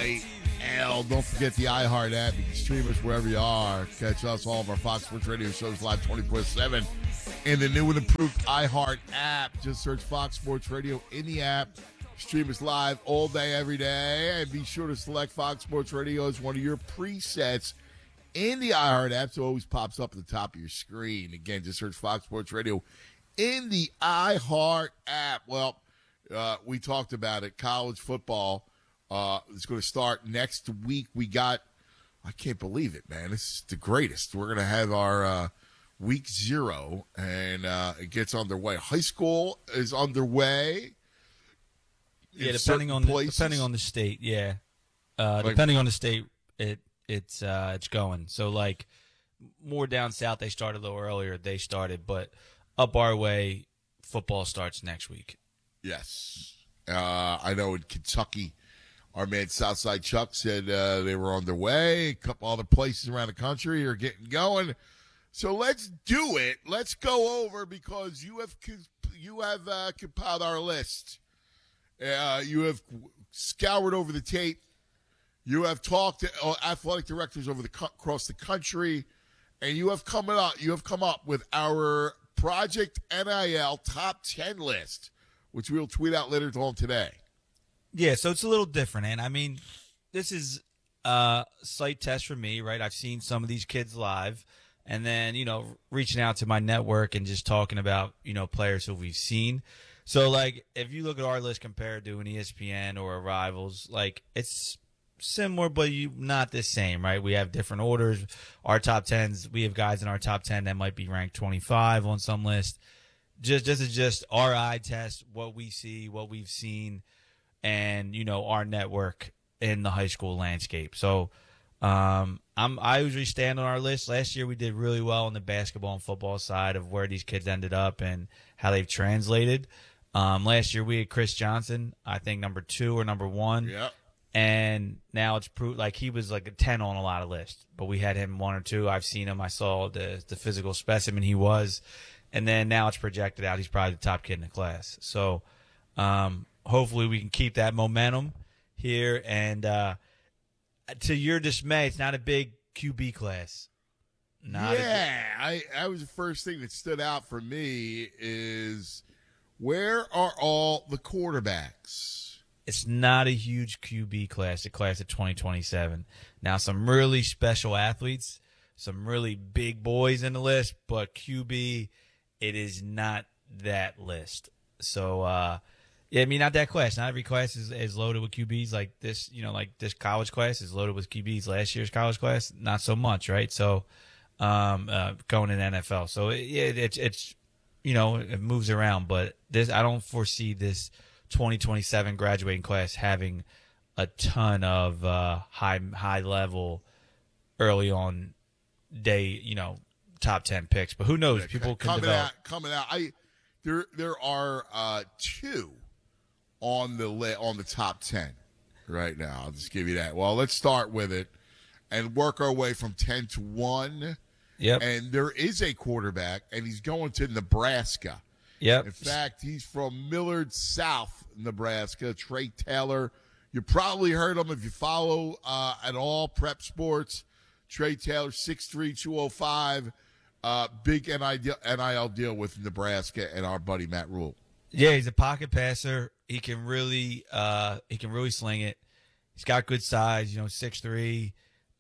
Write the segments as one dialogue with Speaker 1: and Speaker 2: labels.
Speaker 1: L. Don't forget the iHeart app. You can stream us wherever you are. Catch us, all of our Fox Sports Radio shows live 24/7 in the new and improved iHeart app. Just search Fox Sports Radio in the app. Stream us live all day, every day. And be sure to select Fox Sports Radio as one of your presets in the iHeart app, so it always pops up at the top of your screen. Again, just search Fox Sports Radio in the iHeart app. Well, we talked about it. College football is going to start next week. I can't believe it, man. This is the greatest. We're going to have our week 0, and it gets underway. High school is underway.
Speaker 2: Yeah, depending on the state. Yeah, depending on the state, it's going. So like more down south, they started a little earlier. They started, but up our way, football starts next week.
Speaker 1: Yes, I know in Kentucky, our man Southside Chuck said they were on their way. A couple other places around the country are getting going. So let's do it. Let's go over because you have compiled our list. You have scoured over the tape. You have talked to athletic directors across the country, and you have come up with our Project NIL Top 10 list, which we'll tweet out later on today.
Speaker 2: Yeah, so it's a little different, and I mean, this is a slight test for me, right? I've seen some of these kids live, and then reaching out to my network and just talking about players who we've seen. So, like, if you look at our list compared to an ESPN or a Rivals, like, it's similar, but not the same, right? We have different orders. Our top 10s, we have guys in our top 10 that might be ranked 25 on some list. This is just our eye test, what we see, what we've seen, and, our network in the high school landscape. So, I usually stand on our list. Last year we did really well on the basketball and football side of where these kids ended up and how they've translated. Last year we had Chris Johnson, I think number 2 or number 1.
Speaker 1: Yep.
Speaker 2: And now it's proved like he was like a 10 on a lot of lists, but we had him 1 or 2. I've seen him. I saw the physical specimen he was. And then now it's projected out. He's probably the top kid in the class. So, hopefully we can keep that momentum here. And, to your dismay, it's not a big QB class.
Speaker 1: I was the first thing that stood out for me is where are all the quarterbacks?
Speaker 2: It's not a huge QB class, the class of 2027. Now, some really special athletes, some really big boys in the list, but QB, it is not that list. So, yeah, I mean, not that class. Not every class is loaded with QBs like this. Like this college class is loaded with QBs. Last year's college class, not so much, right? So, going in NFL. So, it's it moves around. But I don't foresee this 2027 graduating class having a ton of high level early on day, top 10 picks. But who knows?
Speaker 1: Yeah,
Speaker 2: people can develop.
Speaker 1: Coming out. There are 2 on the top 10 right now. I'll just give you that. Well, let's start with it and work our way from 10 to 1.
Speaker 2: Yep.
Speaker 1: And there is a quarterback, and he's going to Nebraska.
Speaker 2: Yep.
Speaker 1: In fact, he's from Millard South, Nebraska. Trey Taylor. You probably heard him if you follow at all prep sports. Trey Taylor, 6'3", 205. Big NIL deal with Nebraska and our buddy Matt Rule.
Speaker 2: Yeah, he's a pocket passer. He can really sling it. He's got good size, 6'3".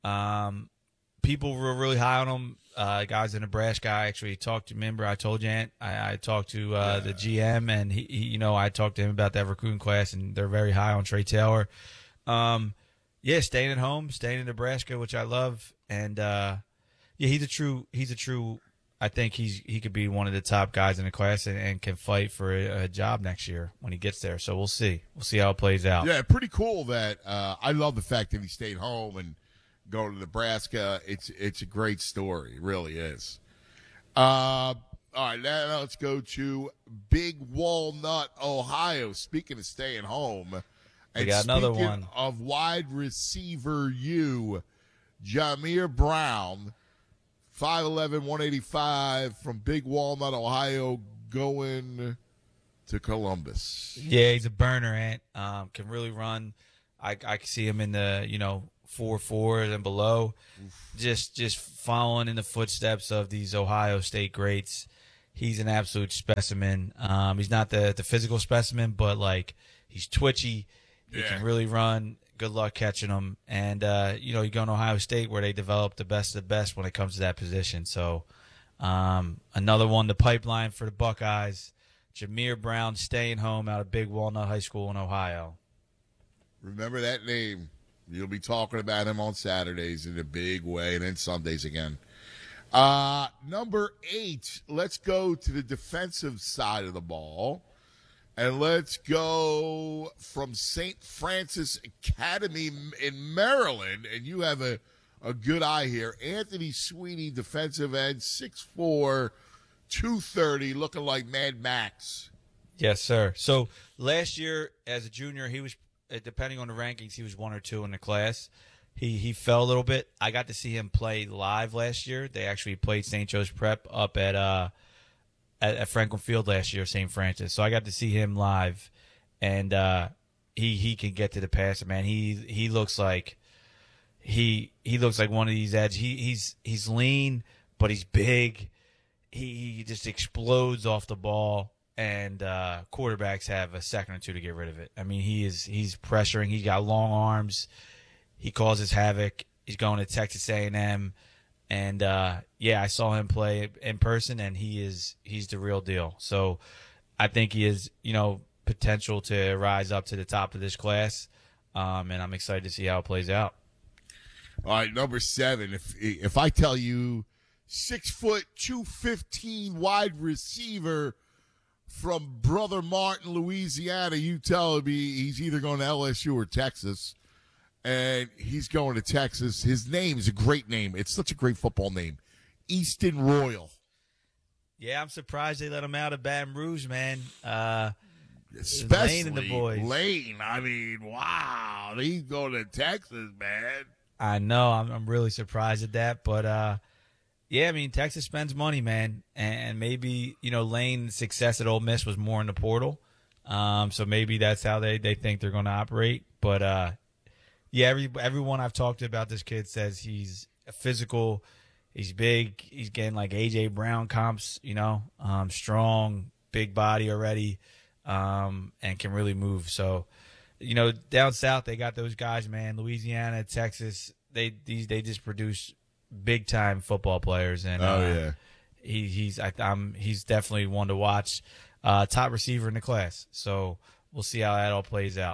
Speaker 2: People were really high on him. Guys in Nebraska, I actually talked to. Remember, I told you, Ant, I talked to the GM, and he I talked to him about that recruiting class, and they're very high on Trey Taylor. Staying at home, staying in Nebraska, which I love, and he's a true. I think he could be one of the top guys in the class and can fight for a job next year when he gets there. So we'll see. We'll see how it plays out.
Speaker 1: Yeah, pretty cool that I love the fact that he stayed home and going to Nebraska. It's a great story. It really is. All right, now let's go to Big Walnut, Ohio. Speaking of staying home,
Speaker 2: we got another one
Speaker 1: of wide receiver Jameer Brown. 5'11", 185 from Big Walnut, Ohio, going to Columbus.
Speaker 2: Yeah, he's a burner, Ant. Can really run. I can see him in the 4.4 and below, just following in the footsteps of these Ohio State greats. He's an absolute specimen. He's not the physical specimen, but like he's twitchy. He can really run. Good luck catching him. And you go to Ohio State where they develop the best of the best when it comes to that position. So another one, the pipeline for the Buckeyes. Jameer Brown staying home out of Big Walnut High School in Ohio.
Speaker 1: Remember that name. You'll be talking about him on Saturdays in a big way, and then Sundays again. Number 8, let's go to the defensive side of the ball. And let's go from St. Francis Academy in Maryland. And you have a good eye here. Anthony Sweeney, defensive end, 6'4", 230, looking like Mad Max.
Speaker 2: Yes, sir. So last year as a junior, he was, depending on the rankings, he was 1 or 2 in the class. He fell a little bit. I got to see him play live last year. They actually played St. Joe's Prep up at Franklin Field last year, St. Francis. So I got to see him live, and he can get to the passer, man. He looks like one of these edge. He's lean, but he's big. He just explodes off the ball, and quarterbacks have a second or two to get rid of it. I mean, he's pressuring. He's got long arms. He causes havoc. He's going to Texas A&M, and I saw him play in person, and he's the real deal. So I think he is potential to rise up to the top of this class, and I'm excited to see how it plays out.
Speaker 1: All right, number 7. If I tell you 6 foot 215 wide receiver from Brother Martin, Louisiana, you tell me he's either going to LSU or Texas. And he's going to Texas. His name is a great name. It's such a great football name. Easton Royal.
Speaker 2: Yeah, I'm surprised they let him out of Baton Rouge, man.
Speaker 1: Especially
Speaker 2: Lane and the boys.
Speaker 1: Lane. I mean, wow. He's going to Texas, man.
Speaker 2: I know. I'm really surprised at that. But, I mean, Texas spends money, man. And maybe, Lane's success at Ole Miss was more in the portal. So maybe that's how they think they're going to operate. But, everyone I've talked to about this kid says he's physical, he's big, he's getting like A.J. Brown comps, strong, big body already, and can really move. So, down south they got those guys, man. Louisiana, Texas, they just produce big time football players, and he's definitely one to watch. Top receiver in the class. So we'll see how that all plays out.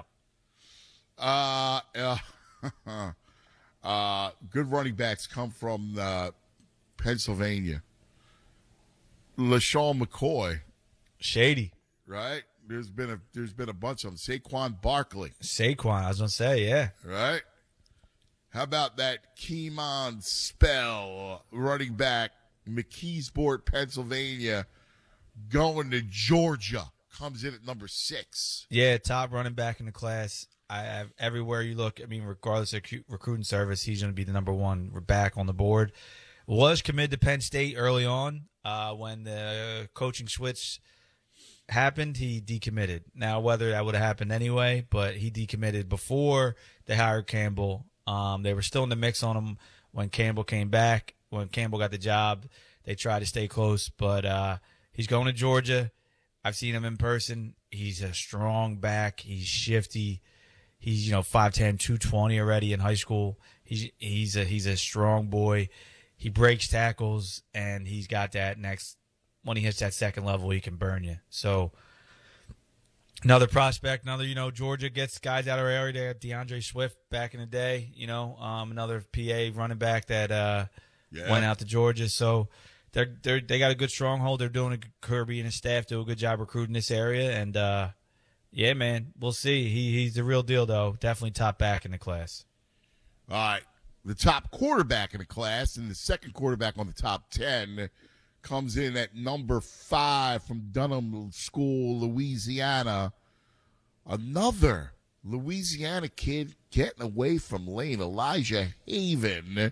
Speaker 1: Good running backs come from Pennsylvania. LaShawn McCoy,
Speaker 2: Shady,
Speaker 1: right? There's been a bunch of them. Saquon Barkley,
Speaker 2: I was gonna say, yeah,
Speaker 1: right. How about that Keemon Spell, running back, McKeesport, Pennsylvania, going to Georgia, comes in at number 6.
Speaker 2: Yeah, top running back in the class. I have everywhere you look. I mean, regardless of recruiting service, he's going to be the number 1 back on the board. Was committed to Penn State early on. When the coaching switch happened, he decommitted. Now, whether that would have happened anyway, but he decommitted before they hired Campbell. They were still in the mix on him when Campbell came back. When Campbell got the job, they tried to stay close, but he's going to Georgia. I've seen him in person. He's a strong back. He's shifty. He's 5'10", 220 already in high school. He's a strong boy. He breaks tackles, and he's got that next. When he hits that second level, he can burn you. So another prospect, Georgia gets guys out of our area. They had DeAndre Swift back in the day. Another PA running back that went out to Georgia. So they got a good stronghold. They're doing Kirby and his staff do a good job recruiting this area, and. Yeah, man. We'll see. He's the real deal, though. Definitely top back in the class.
Speaker 1: All right. The top quarterback in the class and the second quarterback on the top 10 comes in at number 5 from Dunham School, Louisiana. Another Louisiana kid getting away from Lane, Elijah Haven.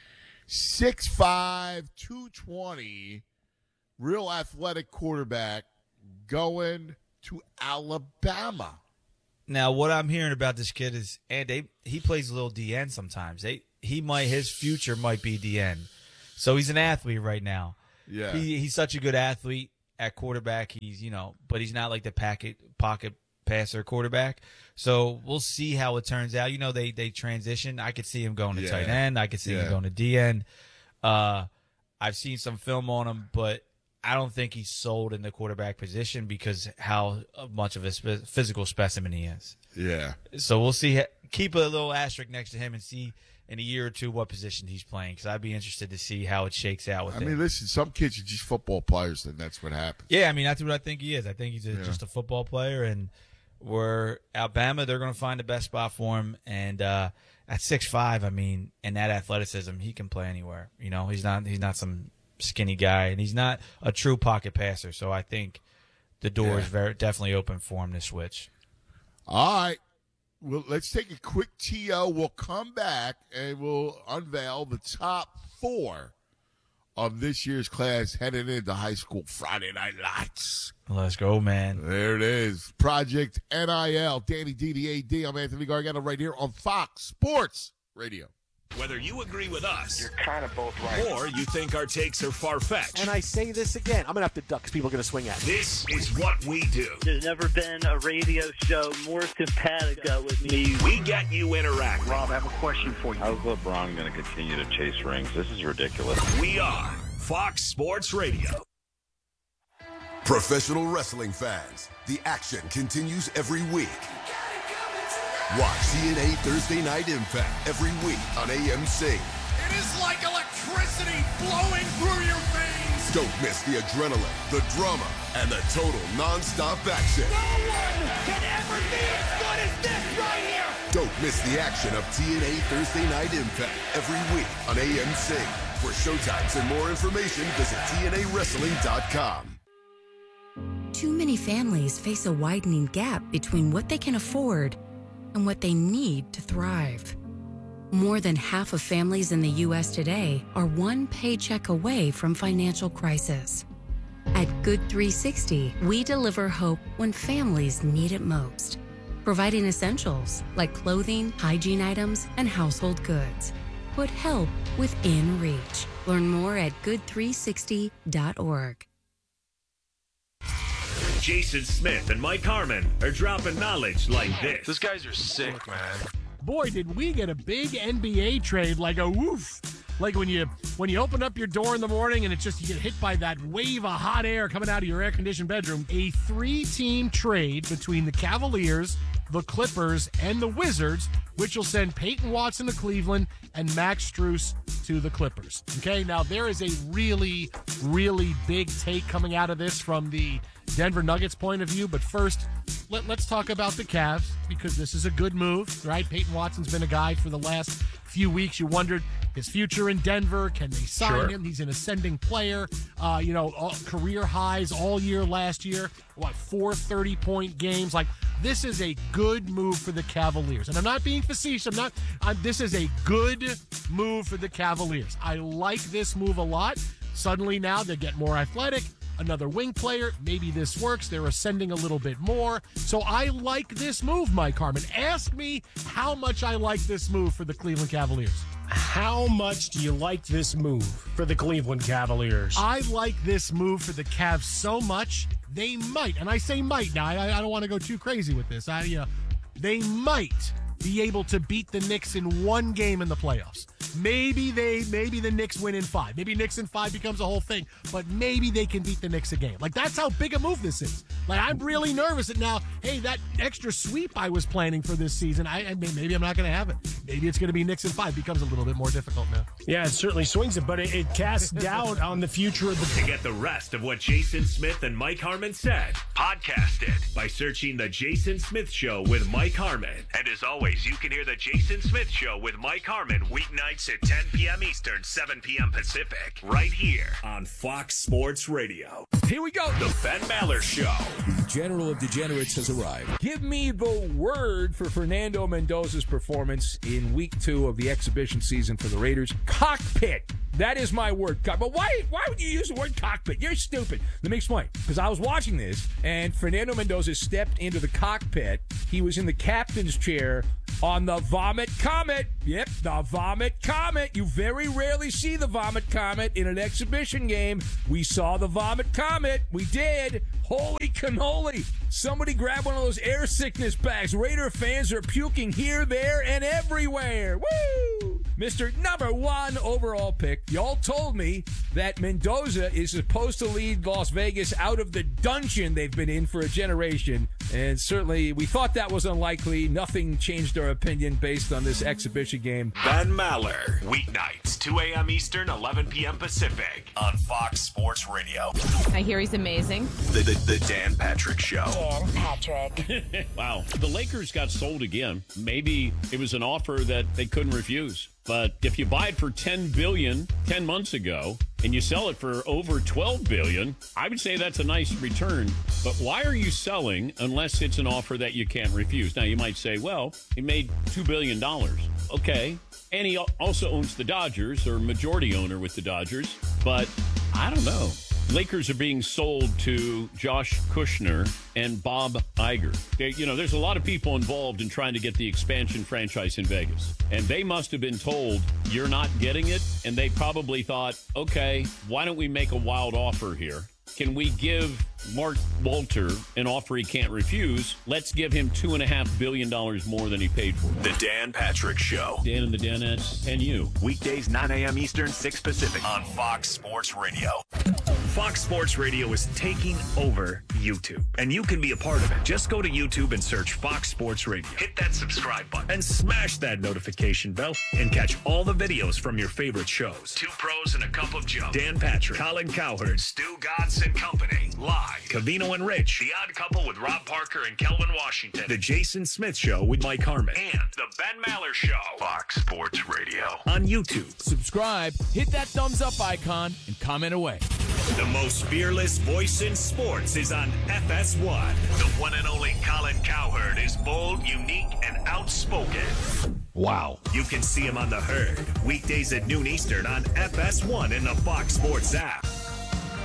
Speaker 1: 6'5", 220, real athletic quarterback going to Alabama.
Speaker 2: Now, what I'm hearing about this kid is, and he plays a little DN sometimes. His future might be DN. So he's an athlete right now.
Speaker 1: Yeah.
Speaker 2: He's such a good athlete at quarterback. But he's not like the pocket passer quarterback. So we'll see how it turns out. They transition. I could see him going to tight end. I could see him going to DN. I've seen some film on him, but I don't think he's sold in the quarterback position because how much of a physical specimen he is.
Speaker 1: Yeah.
Speaker 2: So we'll see. Keep a little asterisk next to him and see in a year or two what position he's playing, because I'd be interested to see how it shakes out with him.
Speaker 1: I mean, listen, some kids are just football players, and that's what happens.
Speaker 2: Yeah, I mean, that's what I think he is. I think he's just a football player, and Alabama, they're going to find the best spot for him. And at 6'5", I mean, and that athleticism, he can play anywhere. He's not some skinny guy, and he's not a true pocket passer. So I think the door is definitely open for him to switch.
Speaker 1: All right. Well, let's take a quick TO. We'll come back and we'll unveil the top 4 of this year's class headed into high school Friday Night Lights.
Speaker 2: Let's go, man.
Speaker 1: There it is. Project NIL. Danny DDAD. I'm Anthony Gargano right here on Fox Sports Radio.
Speaker 3: Whether you agree with us,
Speaker 4: you're kind of both right,
Speaker 3: or you think our takes are far-fetched.
Speaker 5: And I say this again, I'm going to have to duck because people are going to swing at me.
Speaker 3: This is what we do.
Speaker 6: There's never been a radio show more simpatico with me.
Speaker 3: We get you interacting.
Speaker 4: Rob, I have a question for you.
Speaker 7: How's LeBron going to continue to chase rings? This is ridiculous.
Speaker 3: We are Fox Sports Radio.
Speaker 8: Professional wrestling fans, the action continues every week. Watch TNA Thursday Night Impact every week on AMC.
Speaker 9: It is like electricity flowing through your veins.
Speaker 8: Don't miss the adrenaline, the drama, and the total non-stop action.
Speaker 9: No one can ever be as good as this right here.
Speaker 8: Don't miss the action of TNA Thursday Night Impact every week on AMC. For showtimes and more information, visit TNAWrestling.com.
Speaker 10: Too many families face a widening gap between what they can afford and what they need to thrive. More than half of families in the U.S. today are one paycheck away from financial crisis. At Good 360, we deliver hope when families need it most, providing essentials like clothing, hygiene items, and household goods. Put help within reach. Learn more at good360.org.
Speaker 3: Jason Smith and Mike Harmon are dropping knowledge like this.
Speaker 7: These guys are sick, man.
Speaker 5: Boy, did we get a big NBA trade, like a woof. Like when you open up your door in the morning and you get hit by that wave of hot air coming out of your air-conditioned bedroom. A 3-team trade between the Cavaliers, the Clippers, and the Wizards, which will send Peyton Watson to Cleveland and Max Strus to the Clippers. Okay, now there is a really, really big take coming out of this from the Denver Nuggets point of view, but first, let's talk about the Cavs, because this is a good move, right? Peyton Watson's been a guy for the last few weeks. You wondered his future in Denver. Can they sign him? He's an ascending player. Career highs all year last year. 4 30-point games. This is a good move for the Cavaliers. And I'm not being facetious. This is a good move for the Cavaliers. I like this move a lot. Suddenly now they get more athletic. Another wing player. Maybe this works. They're ascending a little bit more. So I like this move, Mike Harmon. Ask me how much I like this move for the Cleveland Cavaliers.
Speaker 11: How much do you like this move for the Cleveland Cavaliers?
Speaker 5: I like this move for the Cavs so much, they might, and I say might now, I don't want to go too crazy with this. They might be able to beat the Knicks in one game in the playoffs. Maybe the Knicks win in 5. Maybe Knicks in 5 becomes a whole thing, but maybe they can beat the Knicks a game. That's how big a move this is. I'm really nervous that now, hey, that extra sweep I was planning for this season, maybe I'm not going to have it. Maybe it's going to be Knicks in 5. Becomes a little bit more difficult now.
Speaker 11: Yeah, it certainly swings it, but it casts doubt on the future of the...
Speaker 3: To get the rest of what Jason Smith and Mike Harmon said, podcast it by searching The Jason Smith Show with Mike Harmon. And as always, you can hear The Jason Smith Show with Mike Harmon weeknights at 10 p.m. Eastern, 7 p.m. Pacific, right here on Fox Sports Radio.
Speaker 12: Here we go.
Speaker 3: The Ben Maller Show.
Speaker 12: The General of Degenerates has arrived. Give me the word for Fernando Mendoza's performance in week 2 of the exhibition season for the Raiders. Cockpit. That is my word. But why would you use the word cockpit? You're stupid. Let me explain. Because I was watching this, and Fernando Mendoza stepped into the cockpit. He was in the captain's chair on the Vomit Comet. Yep, the Vomit Comet. You very rarely see the Vomit Comet in an exhibition game. We saw the Vomit Comet. We did. Holy cannoli. Somebody grab one of those air sickness bags. Raider fans are puking here, there, and everywhere. Woo! Mr. Number 1 overall pick. Y'all told me that Mendoza is supposed to lead Las Vegas out of the dungeon they've been in for a generation. And certainly we thought that was unlikely. Nothing changed our opinion based on this exhibition game.
Speaker 3: Ben Maller, weeknights, 2 a.m. Eastern, 11 p.m. Pacific, on Fox Sports Radio.
Speaker 13: I hear he's amazing.
Speaker 3: The Dan Patrick Show.
Speaker 13: Dan Patrick.
Speaker 14: Wow. The Lakers got sold again. Maybe it was an offer that they couldn't refuse. But if you buy it for $10 billion 10 months ago and you sell it for over $12 billion, I would say that's a nice return. But why are you selling unless it's an offer that you can't refuse? Now, you might say, well, he made $2 billion. Okay. And he also owns the Dodgers, or majority owner with the Dodgers. But I don't know. Lakers are being sold to Josh Kushner and Bob Iger. There's a lot of people involved in trying to get the expansion franchise in Vegas. And they must have been told, you're not getting it. And they probably thought, okay, why don't we make a wild offer here? Can we give Mark Walter an offer he can't refuse? Let's give him $2.5 billion more than he paid for.
Speaker 3: The Dan Patrick Show.
Speaker 14: Dan and the Danettes and you.
Speaker 3: Weekdays, 9 a.m. Eastern, 6 Pacific, on Fox Sports Radio. Fox Sports Radio is taking over YouTube, and you can be a part of it. Just go to YouTube and search Fox Sports Radio. Hit that subscribe button and smash that notification bell and catch all the videos from your favorite shows. 2 Pros and a Cup of Joe. Dan Patrick, Colin Cowherd, Stu Godson Company, live. Cavino and Rich, The Odd Couple with Rob Parker and Kelvin Washington, The Jason Smith Show with Mike Harmon, and The Ben Maller Show. Fox Sports Radio on YouTube.
Speaker 12: Subscribe, hit that thumbs up icon, and comment away.
Speaker 3: The most fearless voice in sports is on FS1. The one and only Colin Cowherd is bold, unique, and outspoken.
Speaker 12: Wow.
Speaker 3: You can see him on The Herd, weekdays at noon Eastern on FS1 in the Fox Sports app.